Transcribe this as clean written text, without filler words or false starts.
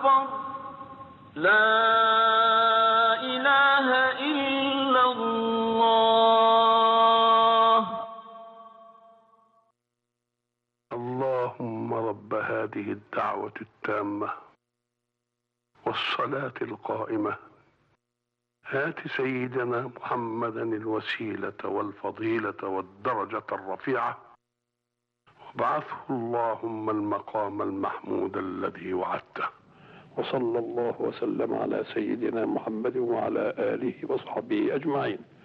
أكبر. لا إله إلا الله. اللهم رب هذه الدعوة التامة والصلاة القائمة هات سيدنا محمدا الوسيلة والفضيلة والدرجة الرفيعة وابعثه اللهم المقام المحمود الذي وعدته. وصلى الله وسلم على سيدنا محمد وعلى آله وصحبه أجمعين.